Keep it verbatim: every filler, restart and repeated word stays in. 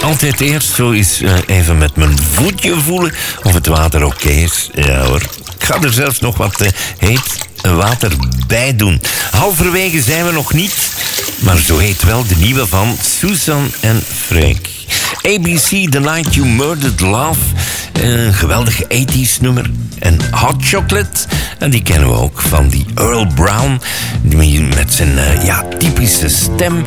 Altijd eerst zo eens uh, even met mijn voetje voelen of het water oké is. Ja hoor. Ik ga er zelfs nog wat uh, heet water bij doen. Halverwege zijn we nog niet, maar zo heet wel de nieuwe van Susan en Freek. A B C, The Night You Murdered Love. Een geweldige tachtiger nummer. En Hot Chocolate. En die kennen we ook van die Earl Brown. Die met zijn uh, ja, typische stem